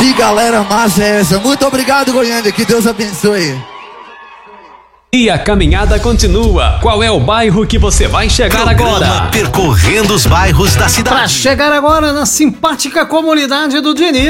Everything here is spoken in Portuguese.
Que galera massa é essa? Muito obrigado, Goiânia, que Deus abençoe. E a caminhada continua. Qual é o bairro que você vai chegar agora? Percorrendo os bairros da cidade. Para chegar agora na simpática comunidade do Diniz.